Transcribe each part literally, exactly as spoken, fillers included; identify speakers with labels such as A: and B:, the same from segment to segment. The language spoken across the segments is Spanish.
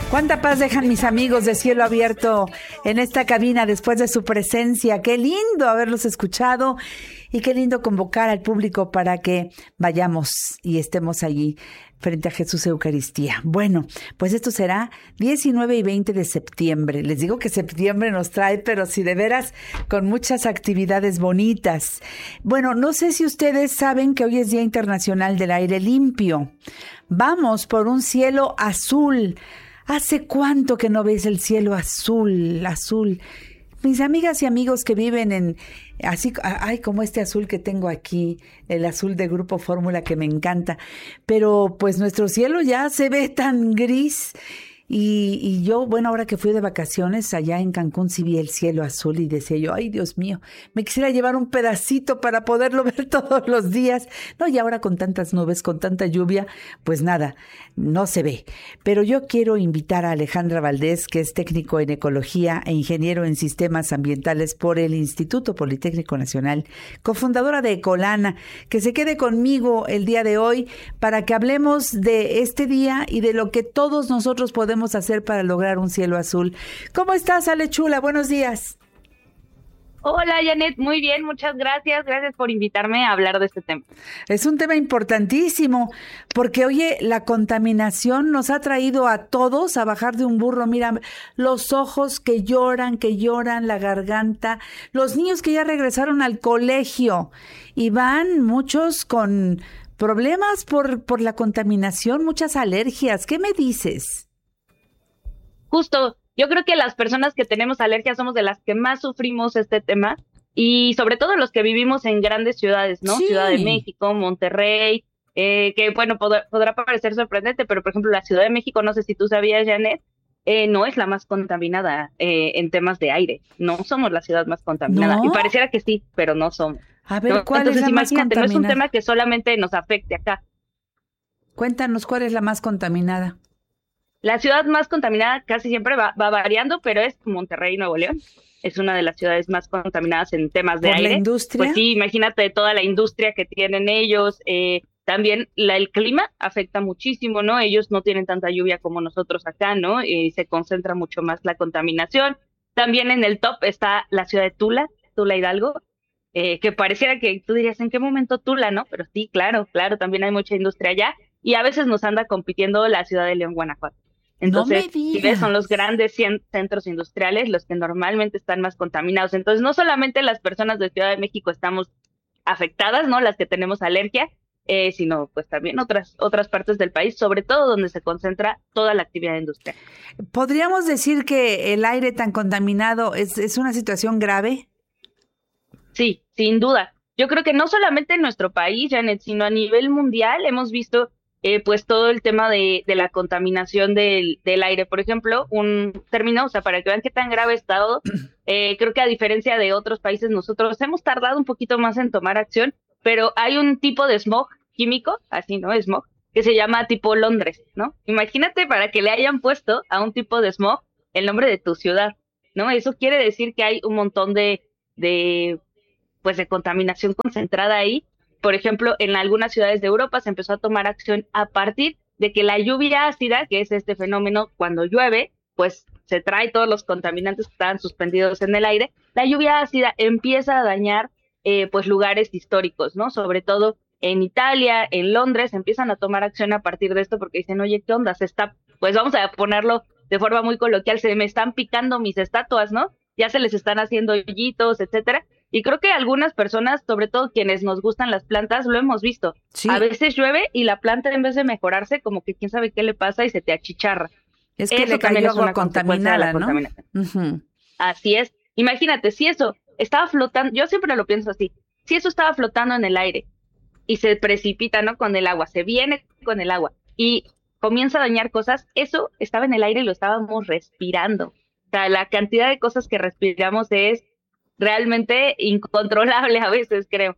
A: Cuánta paz dejan mis amigos de Cielo Abierto en esta cabina después de su presencia. Qué lindo haberlos escuchado y qué lindo convocar al público para que vayamos y estemos allí frente a Jesús Eucaristía. Bueno, pues esto será diecinueve y veinte de septiembre. Les digo que septiembre nos trae, pero sí de veras, con muchas actividades bonitas. Bueno, no sé si ustedes saben que hoy es Día Internacional del Aire Limpio. Vamos por un cielo azul. ¿Hace cuánto que no ves el cielo azul, azul? Mis amigas y amigos que viven en, así, ay, como este azul que tengo aquí, el azul de Grupo Fórmula que me encanta, pero pues nuestro cielo ya se ve tan gris. Y, y yo, bueno, ahora que fui de vacaciones allá en Cancún, sí vi el cielo azul y decía yo, ay, Dios mío, me quisiera llevar un pedacito para poderlo ver todos los días. No, y ahora con tantas nubes, con tanta lluvia, pues nada, no se ve. Pero yo quiero invitar a Alejandra Valdés, que es técnico en ecología e ingeniero en sistemas ambientales por el Instituto Politécnico Nacional, cofundadora de Ecolana, que se quede conmigo el día de hoy para que hablemos de este día y de lo que todos nosotros podemos hacer para lograr un cielo azul. ¿Cómo estás, Ale Chula? Buenos días.
B: Hola, Janet, muy bien, muchas gracias, gracias por invitarme a hablar de este tema.
A: Es un tema importantísimo, porque oye, la contaminación nos ha traído a todos a bajar de un burro. Mira, los ojos que lloran, que lloran, la garganta, los niños que ya regresaron al colegio y van muchos con problemas por, por la contaminación, muchas alergias. ¿Qué me dices?
B: Justo, yo creo que las personas que tenemos alergias somos de las que más sufrimos este tema y sobre todo los que vivimos en grandes ciudades, ¿no?
A: Sí.
B: Ciudad de México, Monterrey, eh, que bueno, pod- podrá parecer sorprendente, pero por ejemplo la Ciudad de México, no sé si tú sabías, Janet, eh, no es la más contaminada eh, en temas de aire, no somos la ciudad más contaminada.
A: ¿No?
B: Y pareciera que sí, pero no somos.
A: A ver,
B: ¿No?
A: ¿cuál
B: Entonces,
A: es la más
B: imagínate, no es un
A: contaminada?
B: tema que solamente nos afecte acá.
A: Cuéntanos, ¿cuál es la más contaminada?
B: La ciudad más contaminada casi siempre va, va variando, pero es Monterrey, Nuevo León. Es una de las ciudades más contaminadas en temas de
A: ¿Por
B: aire.
A: la industria?
B: Pues sí, imagínate toda la industria que tienen ellos. Eh, también la, el clima afecta muchísimo, ¿no? Ellos no tienen tanta lluvia como nosotros acá, ¿no? Y se concentra mucho más la contaminación. También en el top está la ciudad de Tula, Tula Hidalgo, eh, que pareciera que tú dirías, ¿en qué momento Tula, no? Pero sí, claro, claro, también hay mucha industria allá. Y a veces nos anda compitiendo la ciudad de León, Guanajuato. Entonces,
A: No me digas.
B: si ves, son los grandes cien- centros industriales los que normalmente están más contaminados. Entonces, no solamente las personas de Ciudad de México estamos afectadas, ¿no? Las que tenemos alergia, eh, sino pues también otras otras partes del país, sobre todo donde se concentra toda la actividad industrial.
A: ¿Podríamos decir que el aire tan contaminado es, es una situación grave?
B: Sí, sin duda. Yo creo que no solamente en nuestro país, Janet, sino a nivel mundial hemos visto eh, pues todo el tema de, de la contaminación del, del aire. Por ejemplo, un término, o sea, para que vean qué tan grave está todo, eh, creo que a diferencia de otros países, nosotros hemos tardado un poquito más en tomar acción, pero hay un tipo de smog químico, así, ¿no? Smog, que se llama tipo Londres, ¿no? Imagínate para que le hayan puesto a un tipo de smog el nombre de tu ciudad, ¿no? Eso quiere decir que hay un montón de, de pues de contaminación concentrada ahí. Por ejemplo, en algunas ciudades de Europa se empezó a tomar acción a partir de que la lluvia ácida, que es este fenómeno cuando llueve, pues se trae todos los contaminantes que estaban suspendidos en el aire. La lluvia ácida empieza a dañar eh, pues lugares históricos, ¿no? Sobre todo en Italia, en Londres, empiezan a tomar acción a partir de esto porque dicen, oye, ¿qué onda? Se está, pues vamos a ponerlo de forma muy coloquial, se me están picando mis estatuas, ¿no? Ya se les están haciendo hoyitos, etcétera. Y creo que algunas personas, sobre todo quienes nos gustan las plantas, lo hemos visto.
A: Sí.
B: A veces llueve y la planta en vez de mejorarse, como que quién sabe qué le pasa y se te achicharra.
A: Es que
B: Eso
A: le
B: también
A: cayó
B: es una
A: agua
B: consecuencia de la
A: contaminada, ¿no?
B: contaminación.
A: Uh-huh.
B: Así es. Imagínate, si eso estaba flotando, yo siempre lo pienso así, si eso estaba flotando en el aire y se precipita, ¿no? Con el agua, se viene con el agua y comienza a dañar cosas, eso estaba en el aire y lo estábamos respirando. O sea, la cantidad de cosas que respiramos es realmente incontrolable a veces, creo.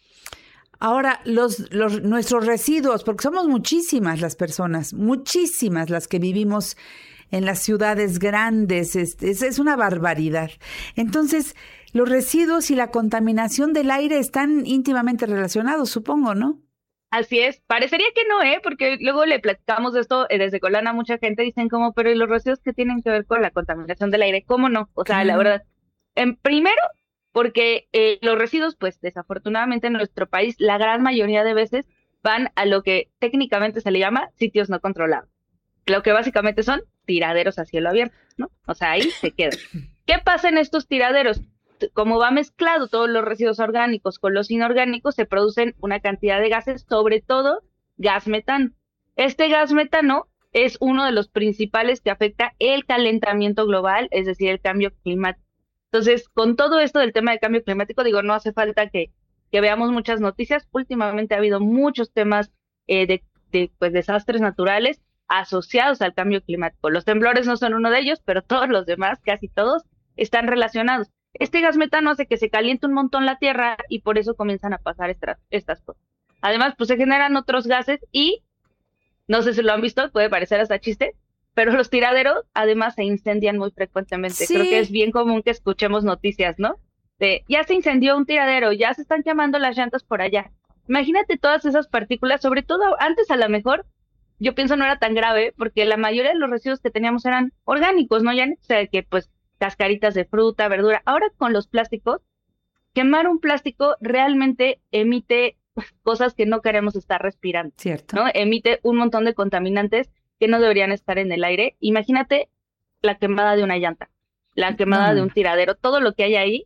A: Ahora, los, los nuestros residuos, porque somos muchísimas las personas, muchísimas las que vivimos en las ciudades grandes, es, es, es una barbaridad. Entonces, los residuos y la contaminación del aire están íntimamente relacionados, supongo, ¿no?
B: Así es, parecería que no, ¿eh? Porque luego le platicamos de esto eh, desde Colana a mucha gente, dicen como, pero ¿y los residuos que tienen que ver con la contaminación del aire? ¿Cómo no? O sea, la
A: Claro.
B: verdad, en primero, porque eh, los residuos, pues desafortunadamente en nuestro país, la gran mayoría de veces van a lo que técnicamente se le llama sitios no controlados, lo que básicamente son tiraderos a cielo abierto, ¿no? O sea, ahí se quedan. ¿Qué pasa en estos tiraderos? Como va mezclado todos los residuos orgánicos con los inorgánicos, se producen una cantidad de gases, sobre todo gas metano. Este gas metano es uno de los principales que afecta el calentamiento global, es decir, el cambio climático. Entonces, con todo esto del tema de cambio climático, digo, no hace falta que, que veamos muchas noticias. Últimamente ha habido muchos temas eh, de, de pues, desastres naturales asociados al cambio climático. Los temblores no son uno de ellos, pero todos los demás, casi todos, están relacionados. Este gas metano hace que se caliente un montón la tierra y por eso comienzan a pasar estas, estas cosas. Además, pues se generan otros gases y, no sé si lo han visto, puede parecer hasta chiste, pero los tiraderos además se incendian muy frecuentemente.
A: Sí.
B: Creo que es bien común que escuchemos noticias, ¿no? De, ya se incendió un tiradero, ya se están quemando las llantas por allá. Imagínate todas esas partículas, sobre todo antes a lo mejor, yo pienso no era tan grave, porque la mayoría de los residuos que teníamos eran orgánicos, ¿no? Ya o sea, que pues cascaritas de fruta, verdura. Ahora con los plásticos, quemar un plástico realmente emite cosas que no queremos estar respirando,
A: Cierto.
B: ¿no? Emite un montón de contaminantes que no deberían estar en el aire. Imagínate la quemada de una llanta, la quemada
A: No.
B: de un tiradero, todo lo que hay ahí,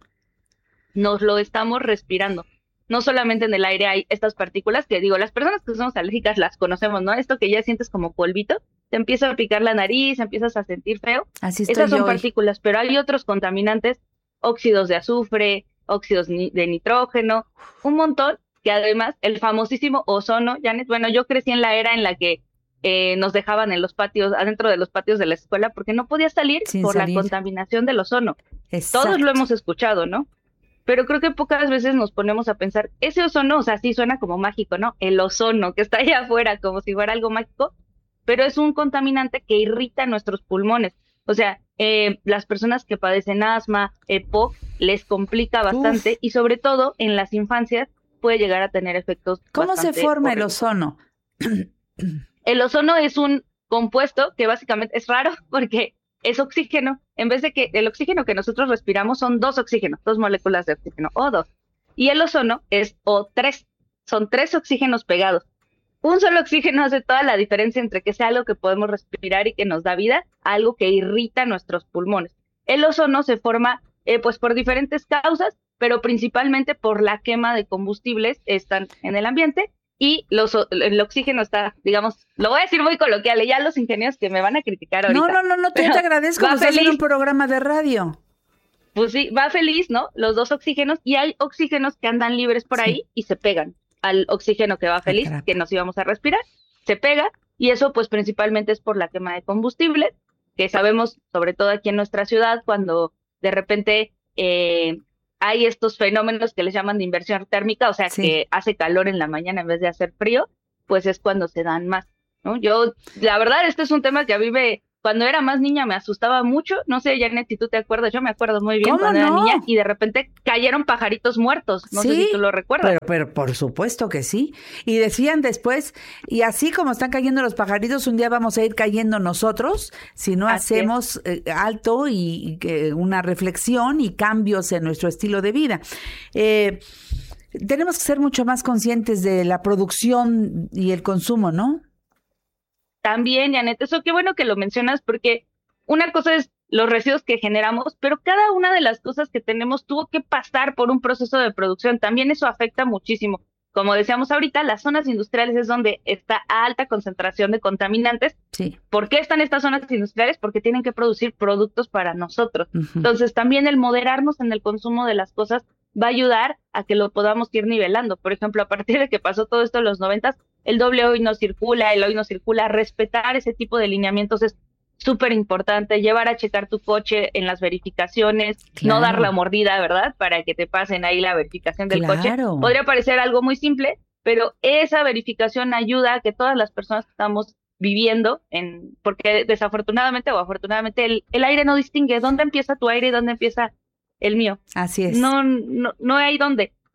B: nos lo estamos respirando. No solamente en el aire hay estas partículas que, digo, las personas que somos alérgicas las conocemos, ¿no? Esto que ya sientes como polvito, te empieza a picar la nariz, empiezas a sentir feo.
A: Así estoy
B: Esas son
A: yo hoy.
B: partículas, pero hay otros contaminantes, óxidos de azufre, óxidos ni- de nitrógeno, un montón, que además el famosísimo ozono, Janet, bueno, yo crecí en la era en la que eh, nos dejaban en los patios, adentro de los patios de la escuela, porque no podías salir
A: Sin
B: por
A: salir.
B: la contaminación del ozono.
A: Exacto.
B: Todos lo hemos escuchado, ¿no? Pero creo que pocas veces nos ponemos a pensar, ese ozono, o sea, sí suena como mágico, ¿no? El ozono que está allá afuera, como si fuera algo mágico, pero es un contaminante que irrita nuestros pulmones. O sea, eh, las personas que padecen asma, E P O C, les complica bastante
A: Uf.
B: y sobre todo en las infancias puede llegar a tener efectos
A: ¿Cómo se
B: bastante
A: forma el
B: horribles.
A: ozono?
B: El ozono es un compuesto que básicamente es raro porque es oxígeno. En vez de que el oxígeno que nosotros respiramos son dos oxígenos, dos moléculas de oxígeno, O dos. Y el ozono es O tres. Son tres oxígenos pegados. Un solo oxígeno hace toda la diferencia entre que sea algo que podemos respirar y que nos da vida, a algo que irrita nuestros pulmones. El ozono se forma eh, pues por diferentes causas, pero principalmente por la quema de combustibles están en el ambiente y los, o- el oxígeno está, digamos, lo voy a decir muy coloquial, y ya los ingenieros que me van a criticar ahorita.
A: No, no, no, no, te,
B: Pero
A: te agradezco.
B: va
A: Nos estás haciendo un
B: feliz.
A: programa de radio.
B: Pues sí, va feliz, ¿no? Los dos oxígenos, y hay oxígenos que andan libres por
A: Sí.
B: ahí y se pegan al oxígeno que va feliz,
A: caramba.
B: que nos íbamos a respirar, se pega, y eso pues principalmente es por la quema de combustible, que sabemos, sobre todo aquí en nuestra ciudad, cuando de repente eh, hay estos fenómenos que les llaman de inversión térmica, o sea,
A: Sí.
B: que hace calor en la mañana en vez de hacer frío, pues es cuando se dan más, ¿no? Yo, la verdad, este es un tema que a mí me, cuando era más niña me asustaba mucho, no sé, Janet, si tú te acuerdas, yo me acuerdo muy bien
A: ¿Cómo
B: cuando era
A: no?
B: niña, y de repente cayeron pajaritos muertos, no sé
A: Sí,
B: si tú lo recuerdas.
A: Pero, pero por supuesto que sí. Y decían después, y así como están cayendo los pajaritos, un día vamos a ir cayendo nosotros si no
B: Así es.
A: hacemos eh, alto y, y que una reflexión y cambios en nuestro estilo de vida. Eh, tenemos que ser mucho más conscientes de la producción y el consumo, ¿no?
B: También, Janet, eso qué bueno que lo mencionas, porque una cosa es los residuos que generamos, pero cada una de las cosas que tenemos tuvo que pasar por un proceso de producción. También eso afecta muchísimo. Como decíamos ahorita, las zonas industriales es donde está alta concentración de contaminantes.
A: Sí.
B: ¿Por qué están estas zonas industriales? Porque tienen que producir productos para nosotros.
A: Ujú.
B: Entonces, también el moderarnos en el consumo de las cosas va a ayudar a que lo podamos ir nivelando. Por ejemplo, a partir de que pasó todo esto en los noventas, el doble hoy no circula, el hoy no circula, respetar ese tipo de lineamientos es súper importante, llevar a checar tu coche en las verificaciones,
A: Claro.
B: no dar la mordida, ¿verdad? Para que te pasen ahí la verificación del coche.
A: Claro.
B: Podría parecer algo muy simple, pero esa verificación ayuda a que todas las personas que estamos viviendo, en porque desafortunadamente o afortunadamente el, el aire no distingue dónde empieza tu aire y dónde empieza el mío.
A: Así es.
B: No, no, no hay dónde. Entonces,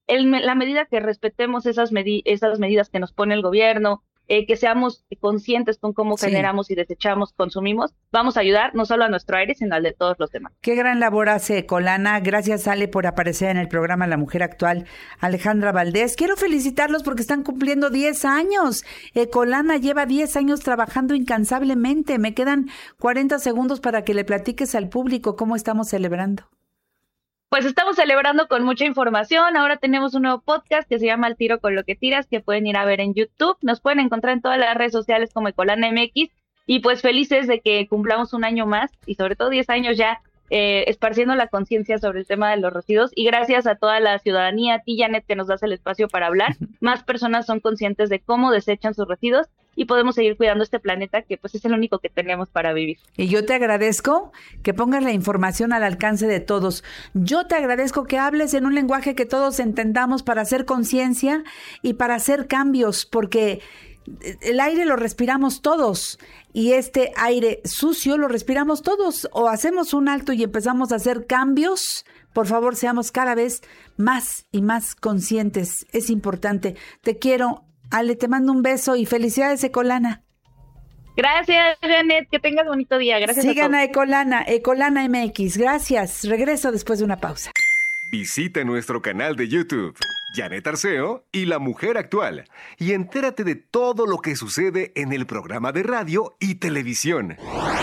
B: en la medida que respetemos esas, medi esas medidas que nos pone el gobierno, Eh, que seamos conscientes con cómo
A: Sí.
B: generamos y desechamos, consumimos, vamos a ayudar no solo a nuestro aire, sino al de todos los demás.
A: Qué gran labor hace Ecolana. Gracias, Ale, por aparecer en el programa La Mujer Actual. Alejandra Valdés, quiero felicitarlos porque están cumpliendo diez años. Ecolana lleva diez años trabajando incansablemente. Me quedan cuarenta segundos para que le platiques al público cómo estamos celebrando.
B: Pues estamos celebrando con mucha información. Ahora tenemos un nuevo podcast que se llama Al Tiro con lo que tiras, que pueden ir a ver en YouTube. Nos pueden encontrar en todas las redes sociales como Ecolana M X. Y pues felices de que cumplamos un año más y sobre todo diez años ya eh, esparciendo la conciencia sobre el tema de los residuos. Y gracias a toda la ciudadanía, a ti, Janet, que nos das el espacio para hablar. Más personas son conscientes de cómo desechan sus residuos y podemos seguir cuidando este planeta que pues es el único que tenemos para vivir.
A: Y yo te agradezco que pongas la información al alcance de todos. Yo te agradezco que hables en un lenguaje que todos entendamos para hacer conciencia y para hacer cambios, porque el aire lo respiramos todos y este aire sucio lo respiramos todos. O hacemos un alto y empezamos a hacer cambios. Por favor, seamos cada vez más y más conscientes. Es importante. Te quiero, Ale, te mando un beso y felicidades, Ecolana.
B: Gracias, Janet, que tengas bonito día. Gracias.
A: Sigan
B: a,
A: a Ecolana, Ecolana M X. Gracias. Regreso después de una pausa.
C: Visita nuestro canal de YouTube, Janet Arceo y La Mujer Actual, y entérate de todo lo que sucede en el programa de radio y televisión.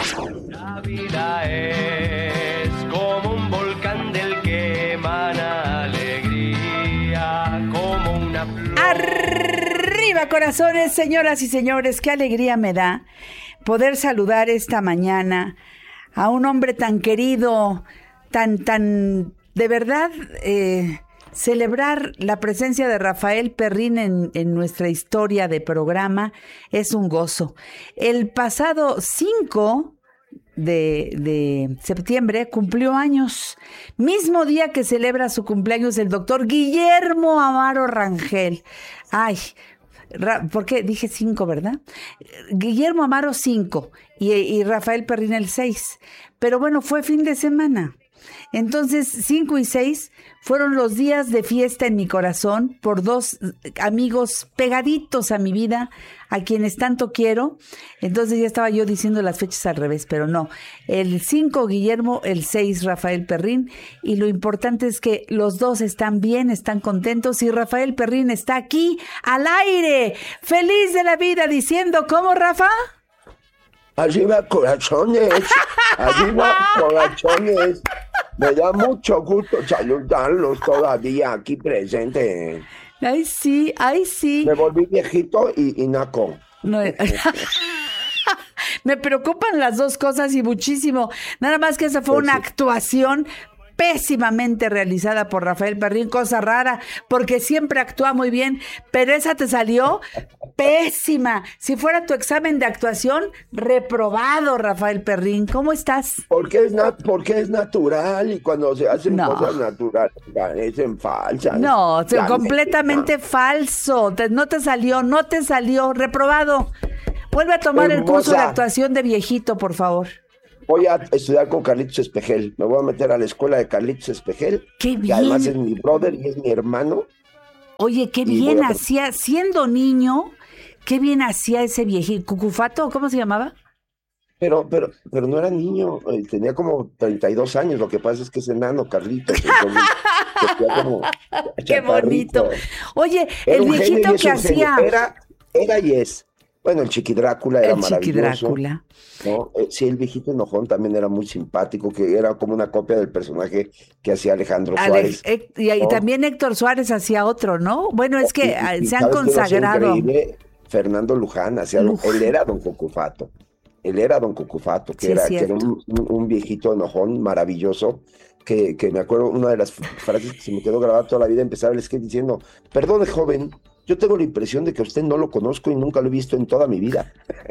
D: La vida es como un volcán del que emana alegría, como una flor.
A: Arriba, corazones, señoras y señores, qué alegría me da poder saludar esta mañana a un hombre tan querido, tan, tan, de verdad, eh, celebrar la presencia de Rafael Perrín en, en nuestra historia de programa es un gozo. El pasado cinco de, de septiembre cumplió años, mismo día que celebra su cumpleaños el doctor Guillermo Amaro Rangel. Ay, ¿por qué? Dije cinco, ¿verdad? Guillermo Amaro cinco y, y Rafael Perrín el seis. Pero bueno, fue fin de semana. Entonces, cinco y seis fueron los días de fiesta en mi corazón por dos amigos pegaditos a mi vida, a quienes tanto quiero. Entonces ya estaba yo diciendo las fechas al revés, pero no. El cinco Guillermo, el seis Rafael Perrín, y lo importante es que los dos están bien, están contentos, y Rafael Perrín está aquí al aire, feliz de la vida, diciendo, ¿cómo, Rafa?
E: Arriba corazones, arriba corazones. Me da mucho gusto saludarlos todavía aquí presentes.
A: Ay, sí, ay, sí.
E: Me volví viejito y, y naco.
A: No, me preocupan las dos cosas y muchísimo. Nada más que esa fue
E: Pues
A: una
E: sí.
A: actuación pésimamente realizada por Rafael Perrín, cosa rara, porque siempre actúa muy bien, pero esa te salió pésima. Si fuera tu examen de actuación, reprobado, Rafael Perrín. ¿Cómo estás?
E: Porque es, na- porque es natural y cuando se hacen
A: No.
E: cosas naturales parecen falsas.
A: No,
E: La
A: completamente
E: neta.
A: falso. Te- no te salió, no te salió, reprobado. Vuelve a tomar el curso de
E: Hermosa.
A: actuación de viejito, por favor.
E: Voy a estudiar con Carlitos Espejel. Me voy a meter a la escuela de Carlitos Espejel.
A: ¡Qué
E: Que además
A: bien!
E: es mi brother y es mi hermano.
A: Oye, qué
E: Y
A: bien
E: voy a-
A: hacía, siendo niño, qué bien hacía ese viejito. ¿Cucufato? ¿Cómo se llamaba?
E: Pero, pero, pero no era niño, eh, tenía como treinta y dos años, lo que pasa es que es enano, Carlitos. entonces, se veía como
A: ¡Qué
E: chaparrito.
A: bonito! Oye,
E: Era
A: el
E: un genio
A: viejito
E: y es
A: que
E: un genio.
A: hacía
E: Era, era y es. Bueno, el Chiqui Drácula era
A: el Chiqui
E: maravilloso.
A: Drácula.
E: ¿No? Eh, sí, el viejito enojón también era muy simpático, que era como una copia del personaje que hacía Alejandro
A: Ale-
E: Suárez.
A: Hec- y, y
E: ¿no?
A: también Héctor Suárez hacía otro, ¿no? Bueno, es que
E: Y-
A: ah,
E: y
A: se han
E: ¿sabes qué lo hacía
A: consagrado.
E: increíble? Fernando Luján hacía, lo-
A: Luján.
E: él era Don Cucufato, él era Don Cucufato, que
A: Sí, es
E: era, que era
A: cierto.
E: un, un- un viejito enojón maravilloso, que, que me acuerdo, una de las frases que se me quedó grabada toda la vida, empezaba el sketch diciendo, perdone joven, yo tengo la impresión de que a usted no lo conozco y nunca lo he visto en toda mi vida.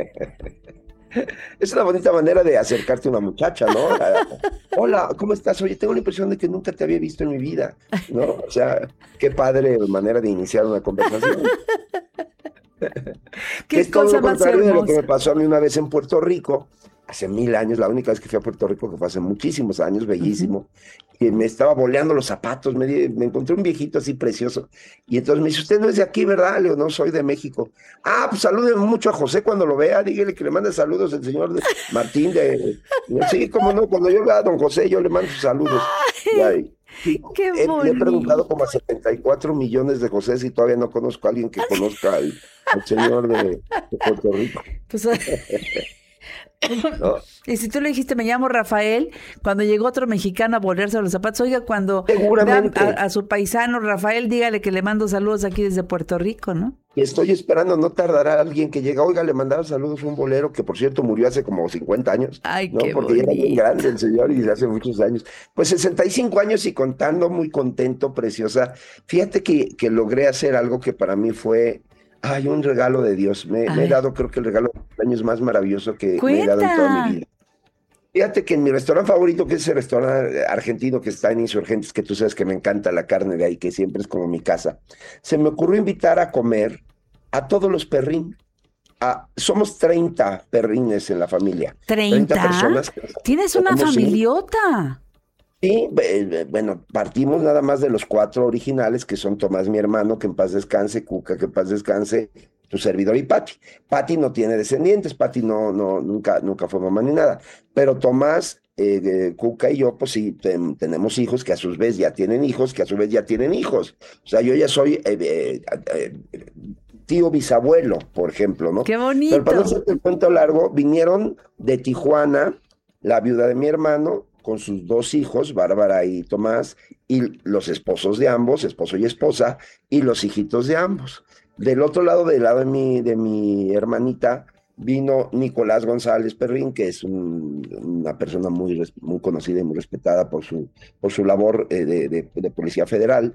E: Es una bonita manera de acercarte a una muchacha, ¿no? Hola, ¿cómo estás? Oye, tengo la impresión de que nunca te había visto en mi vida, ¿no? O sea, qué padre manera de iniciar una conversación.
A: Qué
E: Es todo
A: cosa
E: lo
A: más
E: contrario de lo que me
A: hermosa.
E: pasó a mí una vez en Puerto Rico, hace mil años, la única vez que fui a Puerto Rico, que fue hace muchísimos años, bellísimo, uh-huh. y me estaba boleando los zapatos, me, di, me encontré un viejito así precioso, y entonces me dice, usted no es de aquí, ¿verdad? Le digo, no, soy de México. Ah, pues salúdeme mucho a José cuando lo vea, dígale que le mande saludos el señor de Martín de... Sí, cómo no, cuando yo vea a don José, yo le mando sus saludos. Ay, sí,
A: qué
E: he,
A: bonito.
E: le he preguntado como a setenta y cuatro millones de José y todavía no conozco a alguien que conozca al, al señor de, de Puerto Rico.
A: Pues...
E: No.
A: Y si tú le dijiste, me llamo Rafael, cuando llegó otro mexicano a bolearse los zapatos, oiga, cuando
E: Seguramente.
A: A, a su paisano Rafael, dígale que le mando saludos aquí desde Puerto Rico, ¿no?
E: Y estoy esperando, no tardará alguien que llega, oiga, le mandaba saludos a un bolero que por cierto murió hace como cincuenta años.
A: Ay,
E: ¿no?
A: qué
E: Porque ya era muy
A: bonito.
E: grande el señor y hace muchos años. Pues sesenta y cinco años y contando, muy contento, preciosa. Fíjate que, que logré hacer algo que para mí fue... Ay, un regalo de Dios. Me, me he dado, creo que el regalo de años más maravilloso que
A: Cuenta.
E: me he dado en toda mi vida. Fíjate que en mi restaurante favorito, que es el restaurante argentino que está en Insurgentes, que tú sabes que me encanta la carne de ahí, que siempre es como mi casa, se me ocurrió invitar a comer a todos los perrín. A, somos treinta perrines en la familia.
A: ¿treinta?
E: treinta personas.
A: Tienes una
E: Tenemos,
A: familiota.
E: Sí, eh, bueno, partimos nada más de los cuatro originales, que son Tomás, mi hermano, que en paz descanse, Cuca, que en paz descanse, tu servidor y Pati. Pati no tiene descendientes, Pati no, no, nunca, nunca fue mamá ni nada, pero Tomás, eh, eh, Cuca y yo, pues sí, ten, tenemos hijos que a su vez ya tienen hijos, que a su vez ya tienen hijos. O sea, yo ya soy eh, eh, eh, tío bisabuelo, por ejemplo, ¿no?
A: ¡Qué bonito!
E: Pero para no hacerte el cuento largo, vinieron de Tijuana, la viuda de mi hermano, con sus dos hijos, Bárbara y Tomás, y los esposos de ambos, esposo y esposa, y los hijitos de ambos. Del otro lado, del lado de mi, de mi hermanita, vino Nicolás González Perrín, que es un, una persona muy, muy conocida y muy respetada por su, por su labor eh, de, de, de Policía Federal.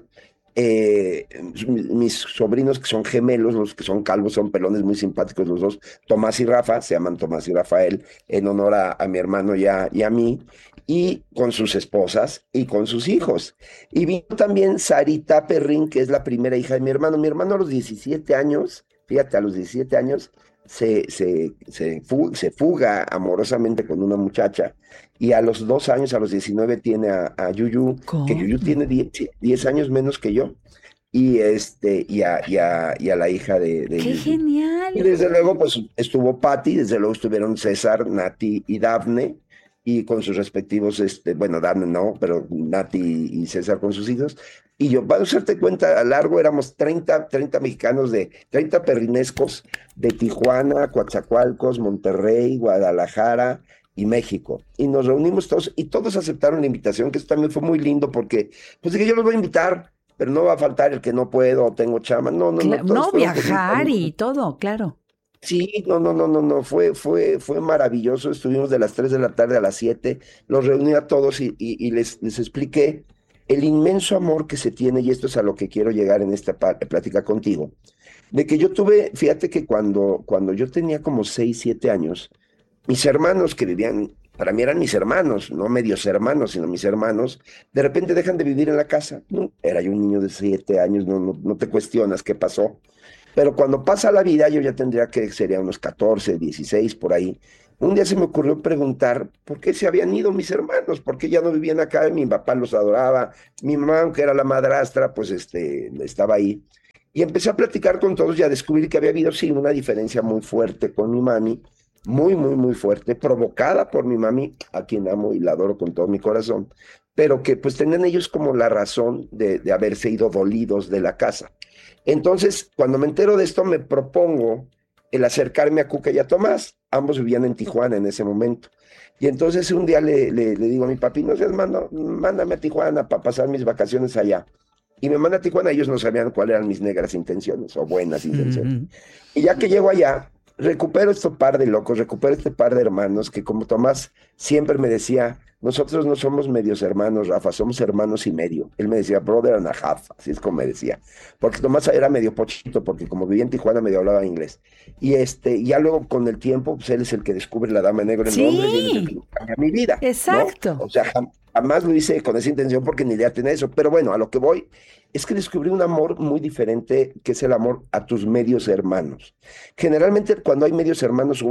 E: Eh, mis sobrinos, que son gemelos, los que son calvos, son pelones muy simpáticos los dos, Tomás y Rafa, se llaman Tomás y Rafael, en honor a, a mi hermano y a, y a mí, y con sus esposas y con sus hijos. Y vino también Sarita Perrín, que es la primera hija de mi hermano. Mi hermano a los diecisiete años, fíjate, a los diecisiete años, se, se, se, fuga, se fuga amorosamente con una muchacha, y a los dos años, a los diecinueve, tiene a, a Yuyu,
A: ¿Cómo?
E: que Yuyu tiene diez años menos que yo, y, este, y, a, y, a, y a la hija de, de
A: ¡Qué
E: Yuyu.
A: genial!
E: Y desde luego, pues estuvo Pati, desde luego estuvieron César, Nati y Dafne, y con sus respectivos, este, bueno, Dafne no, pero Nati y César con sus hijos. Y yo, para hacerte cuenta, a largo éramos treinta, treinta mexicanos, de treinta perrinescos de Tijuana, Coatzacoalcos, Monterrey, Guadalajara y México. Y nos reunimos todos, y todos aceptaron la invitación, que eso también fue muy lindo, porque pues dije, yo los voy a invitar, pero no va a faltar el que no puedo o tengo chama. No, no,
A: Cla-
E: no.
A: no,
E: todos fueron
A: viajar
E: por-
A: y todo, claro.
E: Sí, no, no, no, no, no, fue, fue, fue maravilloso. Estuvimos de las tres de la tarde a las siete, los reuní a todos y, y, y les, les expliqué el inmenso amor que se tiene, y esto es a lo que quiero llegar en esta pa- plática contigo, de que yo tuve, fíjate que cuando, cuando yo tenía como seis, siete años, mis hermanos que vivían, para mí eran mis hermanos, no medios hermanos, sino mis hermanos, de repente dejan de vivir en la casa. No, era yo un niño de siete años, no, no, no te cuestionas qué pasó. Pero cuando pasa la vida, yo ya tendría que, sería unos catorce, dieciséis, por ahí. Un día se me ocurrió preguntar por qué se habían ido mis hermanos, por qué ya no vivían acá. Mi papá los adoraba, mi mamá, aunque era la madrastra, pues este, estaba ahí. Y empecé a platicar con todos y a descubrir que había habido, sí, una diferencia muy fuerte con mi mami, muy, muy, muy fuerte, provocada por mi mami, a quien amo y la adoro con todo mi corazón, pero que pues tenían ellos como la razón de, de haberse ido dolidos de la casa. Entonces, cuando me entero de esto, me propongo el acercarme a Cuca y a Tomás. Ambos vivían en Tijuana en ese momento. Y entonces un día le, le, le digo a mi papi, no seas mando, mándame a Tijuana para pasar mis vacaciones allá. Y me manda a Tijuana, ellos no sabían cuáles eran mis negras intenciones o buenas intenciones.
A: Ujú.
E: Y ya que llego allá, recupero este par de locos, recupero este par de hermanos que, como Tomás siempre me decía, nosotros no somos medios hermanos, Rafa, somos hermanos y medio. Él me decía, brother and a half, así es como me decía. Porque Tomás era medio pochito, porque como vivía en Tijuana, medio hablaba inglés. Y este, ya luego con el tiempo, pues él es el que descubre la dama negra en
A: Sí.
E: Londres, y él es el que cambia mi vida, ¿no?
A: Exacto.
E: O sea, jam- jamás lo hice con esa intención porque ni idea tenía eso. Pero bueno, a lo que voy es que descubrí un amor muy diferente, que es el amor a tus medios hermanos. Generalmente cuando hay medios hermanos o hay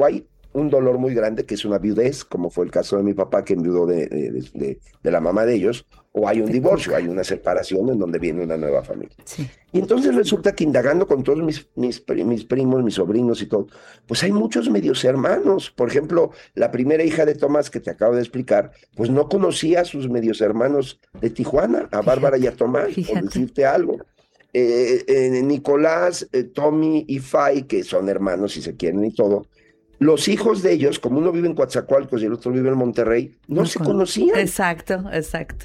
E: un dolor muy grande, que es una viudez, como fue el caso de mi papá, que enviudó de, de, de, de la mamá de ellos, o hay un divorcio, hay una separación en donde viene una nueva familia.
A: Sí.
E: Y entonces resulta que indagando con todos mis, mis, mis primos, mis sobrinos y todo, pues hay muchos medios hermanos. Por ejemplo, la primera hija de Tomás, que te acabo de explicar, pues no conocía a sus medios hermanos de Tijuana, a Bárbara y a Tomás,
A: Fíjate.
E: por decirte algo. Eh, eh, Nicolás, eh, Tommy y Fay, que son hermanos si se quieren y todo, los hijos de ellos, como uno vive en Coatzacoalcos y el otro vive en Monterrey, no, no se con... conocían.
A: Exacto, exacto.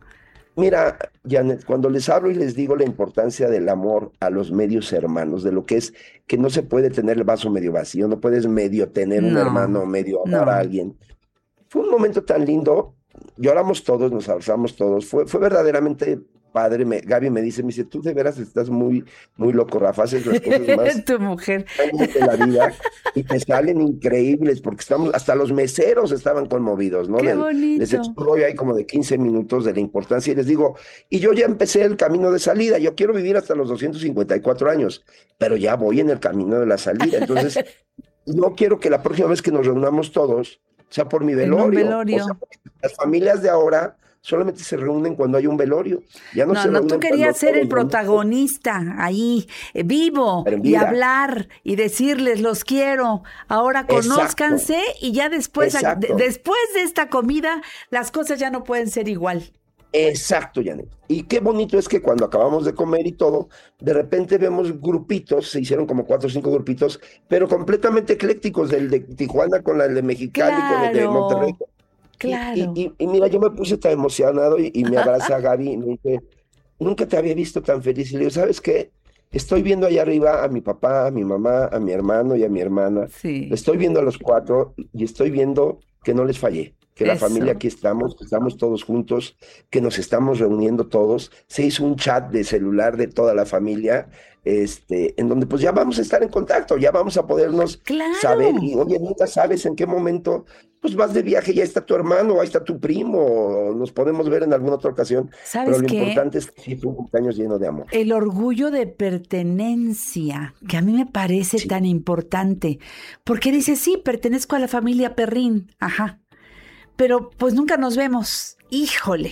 E: Mira, Janet, cuando les hablo y les digo la importancia del amor a los medios hermanos, de lo que es que no se puede tener el vaso medio vacío, no puedes medio tener no, un hermano, medio amar no. a alguien. Fue un momento tan lindo, lloramos todos, nos abrazamos todos, fue, fue verdaderamente padre. Me, Gaby me dice, me dice, tú de veras estás muy, muy loco, Rafa, haces las cosas más
A: tu mujer
E: de la vida y te salen increíbles, porque estamos, hasta los meseros estaban conmovidos, ¿no?
A: Qué bonito.
E: Les explico ahí como de quince minutos de la importancia y les digo, y yo ya empecé el camino de salida, yo quiero vivir hasta los doscientos cincuenta y cuatro años, pero ya voy en el camino de la salida, entonces no quiero que la próxima vez que nos reunamos todos sea por mi velorio.
A: En un velorio.
E: O sea, las familias de ahora solamente se reúnen cuando hay un velorio. Ya no,
A: no,
E: se
A: no, tú querías ser el protagonista
E: mundo.
A: ahí, eh, vivo, y hablar y decirles, los quiero. Ahora conózcanse. Exacto. Y ya después, de, después de esta comida, las cosas ya no pueden ser igual.
E: Exacto, Janet. Y qué bonito es que cuando acabamos de comer y todo, de repente vemos grupitos, se hicieron como cuatro o cinco grupitos, pero completamente eclécticos, del de Tijuana con la de Mexicali, claro. con el de Monterrey.
A: Claro.
E: Y, y, y mira, yo me puse tan emocionado y, y me abraza Gaby y me dice, nunca te había visto tan feliz. Y le digo, ¿sabes qué? Estoy viendo allá arriba a mi papá, a mi mamá, a mi hermano y a mi hermana.
A: Sí.
E: Estoy viendo a los cuatro y estoy viendo que no les fallé. Que la Eso. familia aquí estamos, que estamos todos juntos, que nos estamos reuniendo todos. Se hizo un chat de celular de toda la familia, este, en donde pues ya vamos a estar en contacto, ya vamos a podernos
A: claro.
E: saber. Y oye, nunca sabes en qué momento, pues vas de viaje, ya está tu hermano, ahí está tu primo, o nos podemos ver en alguna otra ocasión.
A: ¿Sabes
E: Pero lo
A: qué?
E: importante es que sí fue un cumpleaños lleno de amor.
A: El orgullo de pertenencia, que a mí me parece sí. tan importante, porque dices, sí, pertenezco a la familia Perrín, ajá. Pero pues nunca nos vemos, híjole,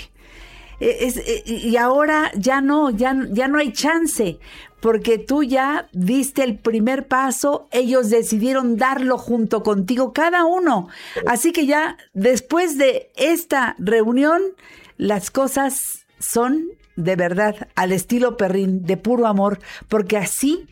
A: es, es, y ahora ya no, ya, ya no hay chance, porque tú ya diste el primer paso, ellos decidieron darlo junto contigo, cada uno, así que ya después de esta reunión, las cosas son de verdad al estilo Perrín, de puro amor, porque así,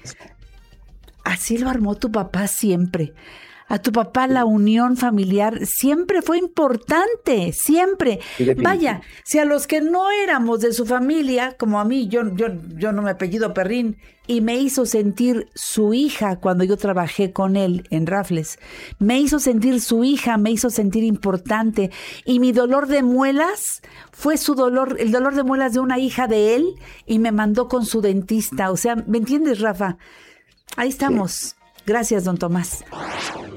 A: así lo armó tu papá siempre. A tu papá la unión familiar siempre fue importante, siempre. Vaya, si a los que no éramos de su familia, como a mí, yo, yo, yo no me apellido Perrín, y me hizo sentir su hija cuando yo trabajé con él en Rafles, me hizo sentir su hija, me hizo sentir importante, y mi dolor de muelas fue su dolor, el dolor de muelas de una hija de él, y me mandó con su dentista. O sea, ¿me entiendes, Rafa? Ahí estamos. Sí. Gracias, don Tomás.